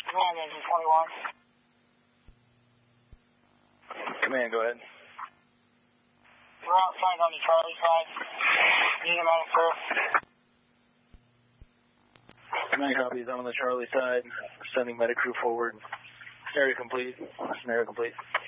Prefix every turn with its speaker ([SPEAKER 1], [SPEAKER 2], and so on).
[SPEAKER 1] Command Engine 21.
[SPEAKER 2] Command, go ahead.
[SPEAKER 1] We're outside on the Charlie side. Need a medic crew.
[SPEAKER 2] Command copies. I'm on the Charlie side. Sending medic crew forward. Scenario complete. Scenario complete.